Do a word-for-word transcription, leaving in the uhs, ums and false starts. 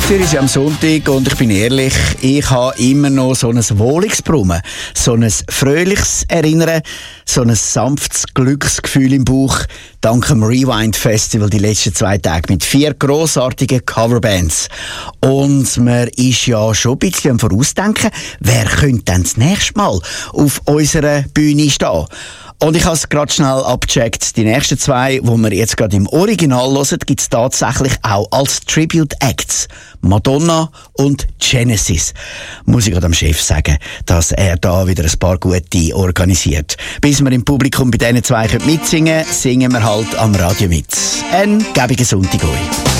Wir sind am Sonntag und ich bin ehrlich, ich habe immer noch so ein wohliges Brummen, so ein fröhliches Erinnern, so ein sanftes Glücksgefühl im Bauch, dank dem Rewind Festival die letzten zwei Tage mit vier grossartigen Coverbands. Und man ist ja schon ein bisschen am Vorausdenken, wer könnte denn das nächste Mal auf unserer Bühne stehen. Und ich habe es gerade schnell abgecheckt. Die nächsten zwei, die wir jetzt gerade im Original hören, gibt es tatsächlich auch als Tribute Acts. Madonna und Genesis. Muss ich gerade am Chef sagen, dass er da wieder ein paar gute organisiert. Bis wir im Publikum bei diesen zwei mitsingen können, singen wir halt am Radio mit. Ein gäbiger Sonntag euch.